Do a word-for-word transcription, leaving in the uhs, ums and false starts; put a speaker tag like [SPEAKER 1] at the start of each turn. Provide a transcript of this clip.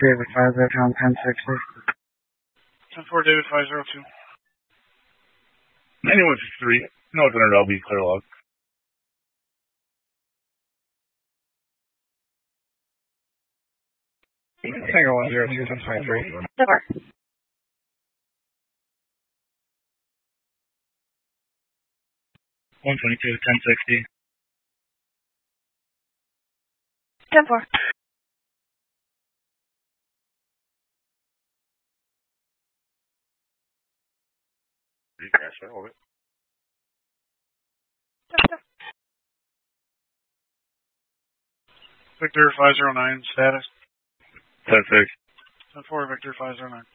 [SPEAKER 1] David five zero two on ten sixty.
[SPEAKER 2] ten four David five zero two.
[SPEAKER 3] ninety-one fifty-three. No, it's under L B, clear log.
[SPEAKER 1] Tango one zero two ten twenty-three.
[SPEAKER 4] Over.
[SPEAKER 3] one twenty-two, ten sixty.
[SPEAKER 4] ten four.
[SPEAKER 3] Crash, I hold it.
[SPEAKER 2] Victor five zero nine, status.
[SPEAKER 3] ten six.
[SPEAKER 2] ten four Victor five zero nine.